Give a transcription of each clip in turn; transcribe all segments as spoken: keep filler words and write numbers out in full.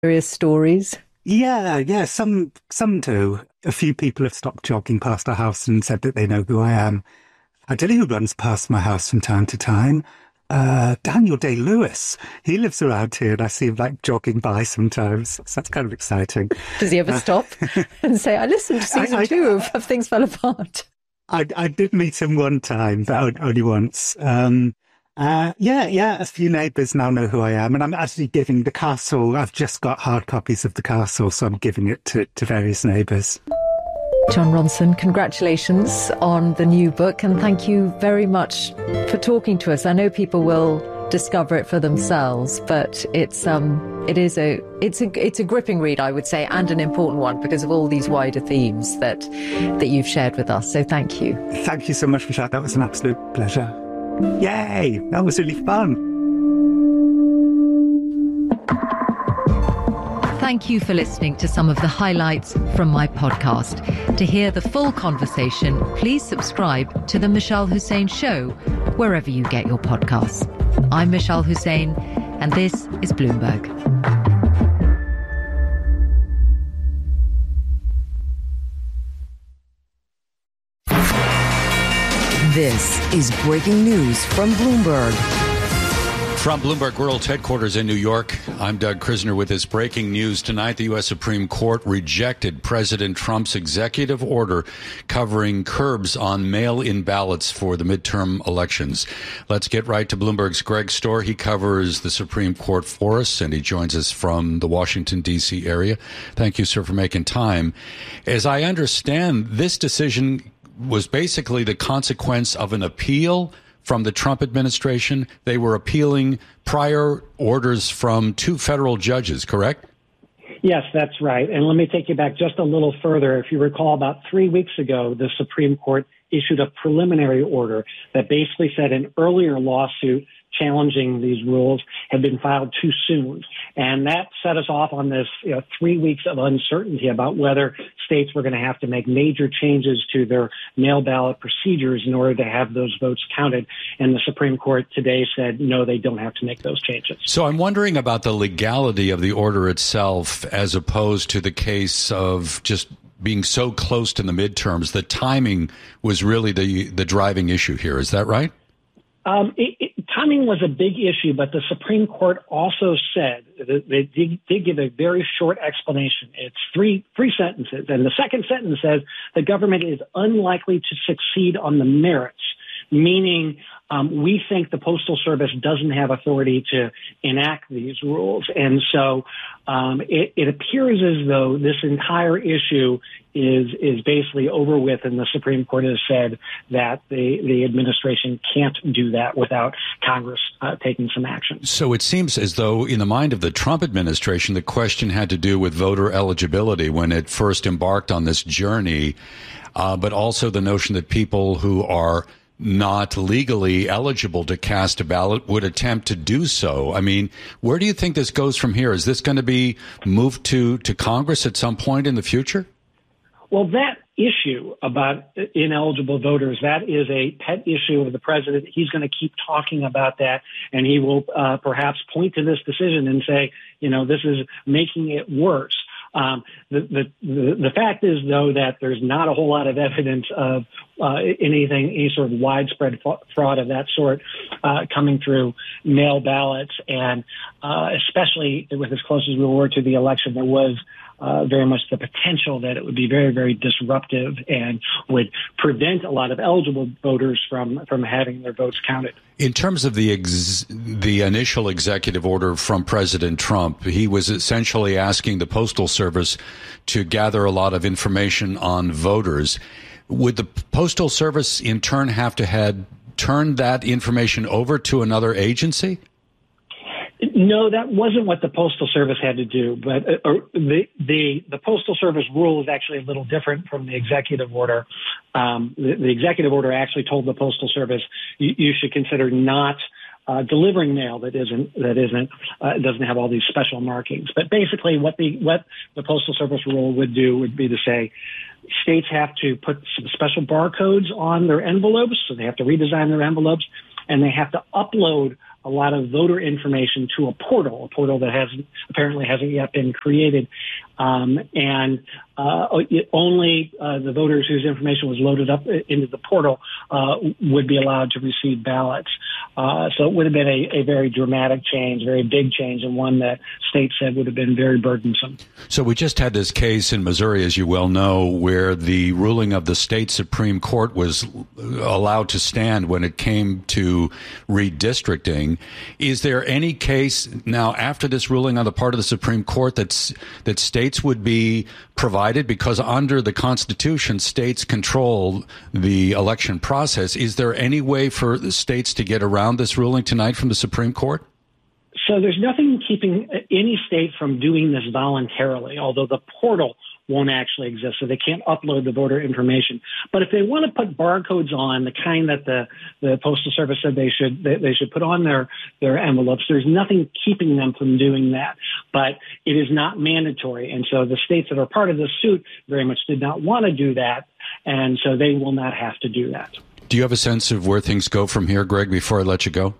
Various stories. Yeah, yeah, some some do. A few people have stopped jogging past our house and said that they know who I am. I tell you who runs past my house from time to time. Uh, Daniel Day-Lewis. He lives around here and I see him like jogging by sometimes. So that's kind of exciting. Does he ever uh, stop and say, I listened to season I, I, two of, of Things Fell Apart? I, I did meet him one time, but only once. Um, Uh, yeah, yeah, a few neighbours now know who I am, and I'm actually giving the castle, I've just got hard copies of the castle, so I'm giving it to, to various neighbours. Jon Ronson, congratulations on the new book, and thank you very much for talking to us. I know people will discover it for themselves, but it's um it is a it's a it's a gripping read, I would say, and an important one because of all these wider themes that that you've shared with us. So thank you. Thank you so much, Michelle. That was an absolute pleasure. Yay! That was really fun. Thank you for listening to some of the highlights from my podcast. To hear the full conversation, please subscribe to The Michelle Hussein Show, wherever you get your podcasts. I'm Michelle Hussein, and this is Bloomberg. This is breaking news from Bloomberg. From Bloomberg World Headquarters in New York, I'm Doug Krisner with this breaking news. Tonight, the U S Supreme Court rejected President Trump's executive order covering curbs on mail-in ballots for the midterm elections. Let's get right to Bloomberg's Greg Storr. He covers the Supreme Court for us, and he joins us from the Washington, D C area. Thank you, sir, for making time. As I understand, this decision was basically the consequence of an appeal from the Trump administration. They were appealing prior orders from two federal judges, correct? Yes, that's right. And let me take you back just a little further. If you recall, about three weeks ago, the Supreme Court issued a preliminary order that basically said an earlier lawsuit challenging these rules had been filed too soon. And that set us off on this you know, three weeks of uncertainty about whether states were going to have to make major changes to their mail ballot procedures in order to have those votes counted. And the Supreme Court today said, no, they don't have to make those changes. So I'm wondering about the legality of the order itself as opposed to the case of just being so close to the midterms. The timing was really the, the driving issue here. Is that right? Um, it, it, timing was a big issue, but the Supreme Court also said that they did, did give a very short explanation. It's three three sentences, and the second sentence says the government is unlikely to succeed on the merits, meaning um, we think the Postal Service doesn't have authority to enact these rules. And so um, it, it appears as though this entire issue is is basically over with, and the Supreme Court has said that the, the administration can't do that without Congress uh, taking some action. So it seems as though in the mind of the Trump administration, the question had to do with voter eligibility when it first embarked on this journey, uh, but also the notion that people who are not legally eligible to cast a ballot would attempt to do so. I mean, where do you think this goes from here? Is this going to be moved to, to Congress at some point in the future? Well, that issue about ineligible voters, that is a pet issue of the president. He's going to keep talking about that, and he will uh, perhaps point to this decision and say, you know, this is making it worse. Um, the, the, the, the fact is, though, that there's not a whole lot of evidence of uh, anything, any sort of widespread fraud of that sort uh, coming through mail ballots. And uh, especially with as close as we were to the election, there was Uh, very much the potential that it would be very, very disruptive and would prevent a lot of eligible voters from, from having their votes counted. In terms of the ex- the initial executive order from President Trump, he was essentially asking the Postal Service to gather a lot of information on voters. Would the Postal Service in turn have to had turned that information over to another agency? No, that wasn't what the Postal Service had to do. But uh, the, the the Postal Service rule is actually a little different from the executive order. Um, the, the executive order actually told the Postal Service you, you should consider not uh, delivering mail that isn't that isn't uh, doesn't have all these special markings. But basically, what the what the Postal Service rule would do would be to say states have to put some special barcodes on their envelopes, so they have to redesign their envelopes, and they have to upload a lot of voter information to a portal, a portal that hasn't apparently hasn't yet been created. Um, and uh, it, only uh, the voters whose information was loaded up into the portal uh, would be allowed to receive ballots. Uh, so it would have been a, a very dramatic change, very big change, and one that states said would have been very burdensome. So we just had this case in Missouri, as you well know, where the ruling of the state Supreme Court was allowed to stand when it came to redistricting. Is there any case now after this ruling on the part of the Supreme Court that's, that states would be provided, because under the Constitution, states control the election process? Is there any way for the states to get around this ruling tonight from the Supreme Court? So there's nothing keeping any state from doing this voluntarily, although the portal won't actually exist, so they can't upload the voter information. But if they want to put barcodes on, the kind that the, the Postal Service said they should they, they should put on their, their envelopes, there's nothing keeping them from doing that. But it is not mandatory. And so the states that are part of this suit very much did not want to do that, and so they will not have to do that. Do you have a sense of where things go from here, Greg, before I let you go?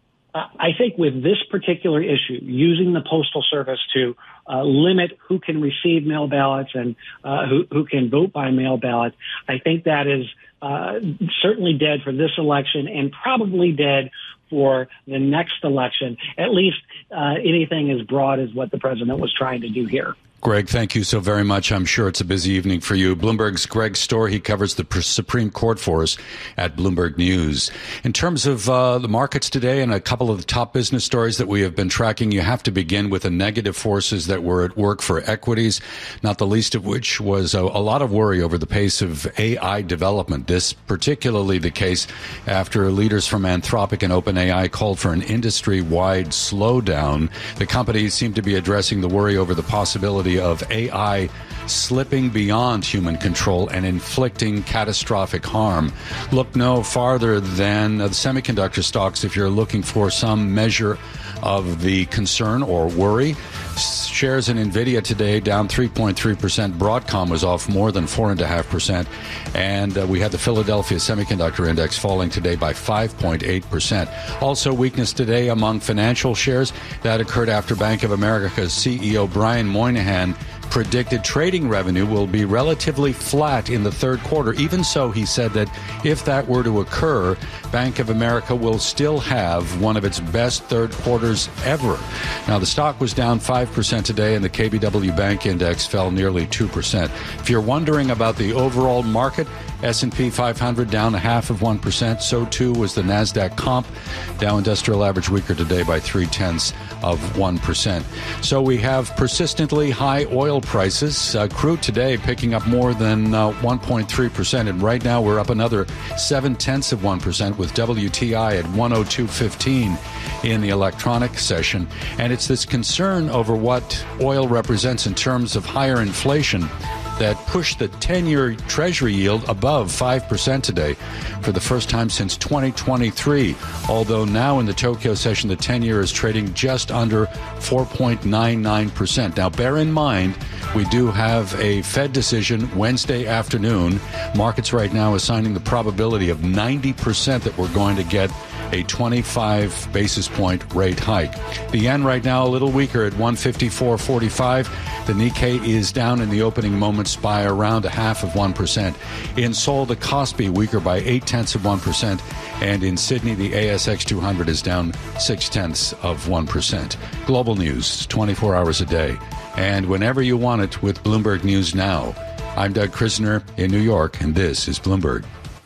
I think with this particular issue, using the Postal Service to uh, limit who can receive mail ballots and uh, who, who can vote by mail ballot, I think that is uh, certainly dead for this election and probably dead for the next election, at least uh, anything as broad as what the president was trying to do here. Greg, thank you so very much. I'm sure it's a busy evening for you. Bloomberg's Greg Stohr, he covers the Supreme Court for us at Bloomberg News. In terms of uh, the markets today and a couple of the top business stories that we have been tracking, you have to begin with the negative forces that were at work for equities, not the least of which was a, a lot of worry over the pace of A I development. This particularly the case after leaders from Anthropic and OpenAI called for an industry-wide slowdown. The companies seem to be addressing the worry over the possibility of A I slipping beyond human control and inflicting catastrophic harm. Look no farther than the semiconductor stocks if you're looking for some measure of the concern or worry. Shares in NVIDIA today down three point three percent. Broadcom was off more than four point five percent. And uh, we had the Philadelphia Semiconductor Index falling today by five point eight percent. Also weakness today among financial shares. That occurred after Bank of America's C E O Brian Moynihan predicted trading revenue will be relatively flat in the third quarter. Even so, he said that if that were to occur, Bank of America will still have one of its best third quarters ever. Now, the stock was down five percent today, and the K B W Bank Index fell nearly two percent. If you're wondering about the overall market, S and P five hundred down a half of one percent. So too was the NASDAQ comp. Dow Industrial Average weaker today by three-tenths of one percent. So we have persistently high oil prices. Uh, crude today picking up more than uh, one point three percent. And right now we're up another seven-tenths of one percent with W T I at one oh two fifteen in the electronic session. And it's this concern over what oil represents in terms of higher inflation that pushed the ten-year Treasury yield above five percent today for the first time since twenty twenty-three, although now in the Tokyo session, the ten-year is trading just under four point nine nine percent. Now, bear in mind, we do have a Fed decision Wednesday afternoon. Markets right now assigning the probability of ninety percent that we're going to get a twenty-five basis point rate hike. The yen right now a little weaker at one fifty-four forty-five. The Nikkei is down in the opening moments by around a half of one percent. In Seoul, the Kospi weaker by eight tenths of one percent. And in Sydney, the A S X two hundred is down six tenths of one percent. Global news, twenty-four hours a day. And whenever you want it with Bloomberg News Now. I'm Doug Krisner in New York, and this is Bloomberg.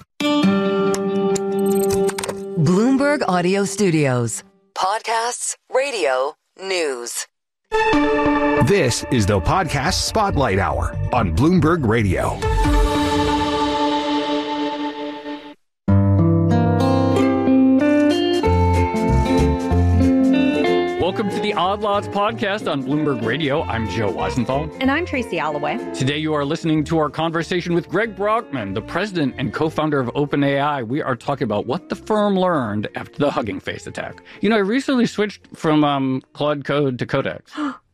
Bloomberg Audio Studios. Podcasts, radio, news. This is the Podcast Spotlight Hour on Bloomberg Radio. Welcome to the Odd Lots podcast on Bloomberg Radio. I'm Joe Weisenthal. And I'm Tracy Alloway. Today you are listening to our conversation with Greg Brockman, the president and co-founder of OpenAI. We are talking about what the firm learned after the Hugging Face attack. You know, I recently switched from um, Claude Code to Codex.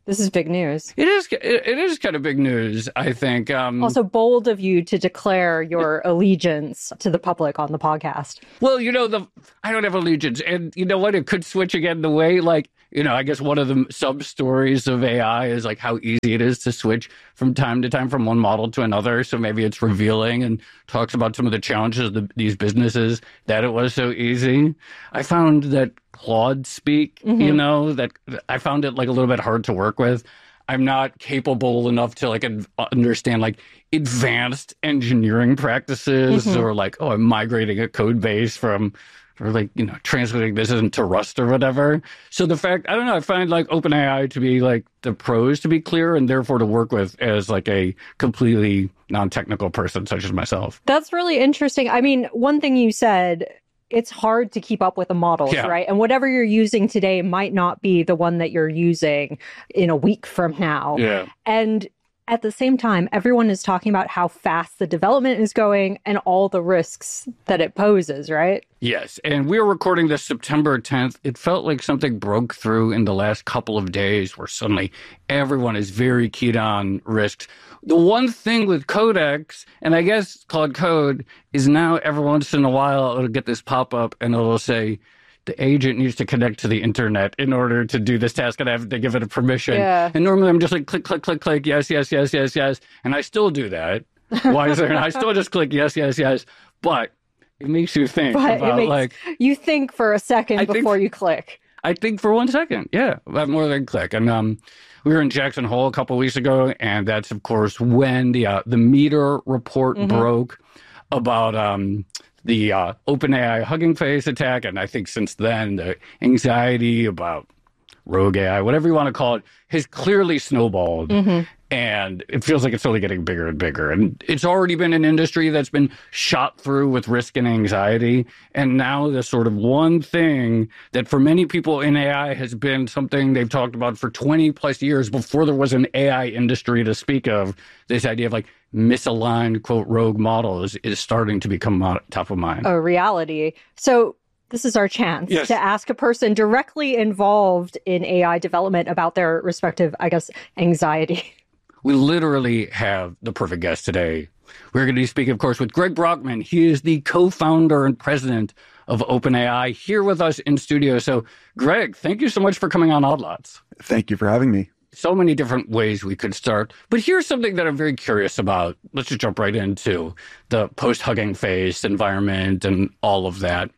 This is big news. It is. It, it is kind of big news, I think. Um, also, bold of you to declare your allegiance to the public on the podcast. Well, you know, the I don't have allegiance, and you know what? It could switch again the way, like, you know, I guess one of the sub stories of A I is like how easy it is to switch from time to time from one model to another. So maybe it's revealing and talks about some of the challenges of the, these businesses that it was so easy. I found that Claude Speak, mm-hmm. you know, that I found it like a little bit hard to work with. I'm not capable enough to like understand like advanced engineering practices mm-hmm. or like, oh, I'm migrating a code base from or like, you know, translating this into Rust or whatever. So the fact, I don't know, I find like OpenAI to be like the pros to be clear and therefore to work with as like a completely non-technical person such as myself. That's really interesting. I mean, one thing you said, it's hard to keep up with the models, yeah. right? And whatever you're using today might not be the one that you're using in a week from now. Yeah. And at the same time, everyone is talking about how fast the development is going and all the risks that it poses, right? Yes. And we were recording this September tenth. It felt like something broke through in the last couple of days where suddenly everyone is very keyed on risks. The one thing with Codex, and I guess Claude Code, is now every once in a while it'll get this pop-up and it'll say, the agent needs to connect to the internet in order to do this task, and I have to give it a permission. Yeah. And normally I'm just like, click, click, click, click, yes, yes, yes, yes, yes. And I still do that. Why is there? I still just click yes, yes, yes. But it makes you think but about it makes, like... You think for a second I before think, you click. I think for one second, yeah, about more than click. And um, we were in Jackson Hole a couple of weeks ago, and that's, of course, when the, uh, the Meter report mm-hmm. broke about... Um, the uh, OpenAI Hugging Face attack, and I think since then, the anxiety about rogue A I, whatever you want to call it, has clearly snowballed. Mm-hmm. And it feels like it's only getting bigger and bigger. And it's already been an industry that's been shot through with risk and anxiety. And now the sort of one thing that for many people in A I has been something they've talked about for twenty plus years before there was an A I industry to speak of, this idea of like misaligned, quote, rogue models is starting to become top of mind. A reality. So this is our chance yes. to ask a person directly involved in A I development about their respective, I guess, anxiety. We literally have the perfect guest today. We're going to be speaking, of course, with Greg Brockman. He is the co-founder and president of OpenAI here with us in studio. So, Greg, thank you so much for coming on Odd Lots. Thank you for having me. So many different ways we could start. But here's something that I'm very curious about. Let's just jump right into the post-Hugging Face environment and all of that.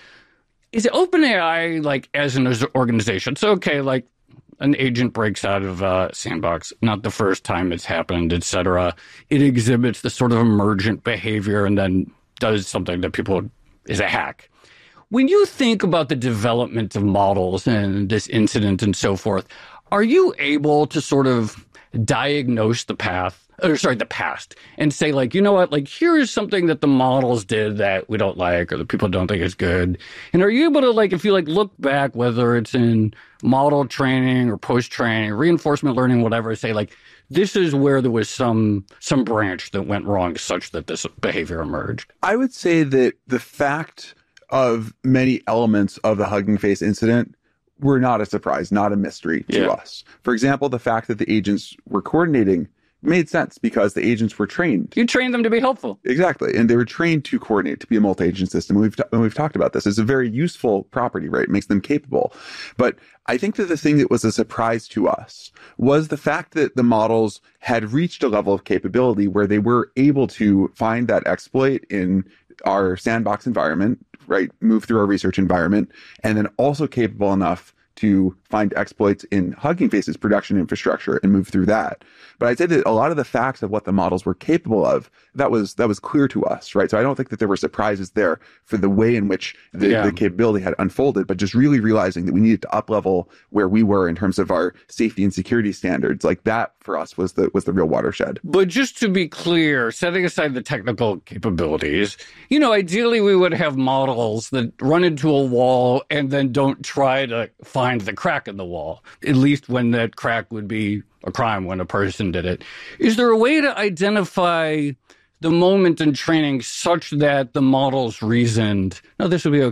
Is OpenAI, like, as an organization, so, okay, like, an agent breaks out of a sandbox, not the first time it's happened, et cetera. It exhibits the sort of emergent behavior and then does something that people is a hack. When you think about the development of models and this incident and so forth, are you able to sort of diagnose the path, or sorry, the past, and say like, you know what, like here is something that the models did that we don't like or that people don't think is good? And are you able to like, if you like look back, whether it's in model training or post-training, reinforcement learning, whatever, say like, this is where there was some some branch that went wrong such that this behavior emerged? I would say that the fact of many elements of the Hugging Face incident were not a surprise, not a mystery to yeah. us. For example, the fact that the agents were coordinating made sense because the agents were trained. You trained them to be helpful. Exactly. And they were trained to coordinate, to be a multi-agent system. We've, t- we've talked about this. It's a very useful property, right? It makes them capable. But I think that the thing that was a surprise to us was the fact that the models had reached a level of capability where they were able to find that exploit in our sandbox environment, right? Move through our research environment, and then also capable enough to find exploits in Hugging Face's production infrastructure and move through that. But I'd say that a lot of the facts of what the models were capable of, that was that was clear to us, right? So I don't think that there were surprises there for the way in which the, yeah. the capability had unfolded, but just really realizing that we needed to up-level where we were in terms of our safety and security standards. Like that for us was the was the real watershed. But just to be clear, setting aside the technical capabilities, you know, ideally we would have models that run into a wall and then don't try to find the crack in the wall, at least when that crack would be a crime when a person did it. Is there a way to identify the moment in training such that the models reasoned, no, this would be okay?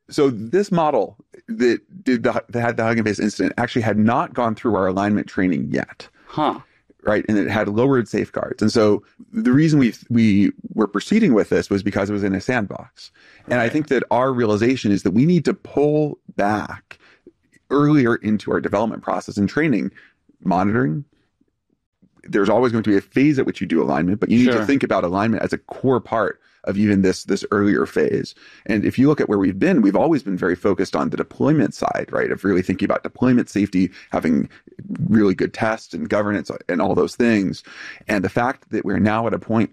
So this model that did the, that had the Hugging Face incident actually had not gone through our alignment training yet. Huh. Right. And it had lowered safeguards. And so the reason we we were proceeding with this was because it was in a sandbox. And I think that our realization is that we need to pull back earlier into our development process and training, monitoring. There's always going to be a phase at which you do alignment, but you need Sure. to think about alignment as a core part of even this this earlier phase. And if you look at where we've been, we've always been very focused on the deployment side, right? Of really thinking about deployment safety, having really good tests and governance and all those things. And the fact that we're now at a point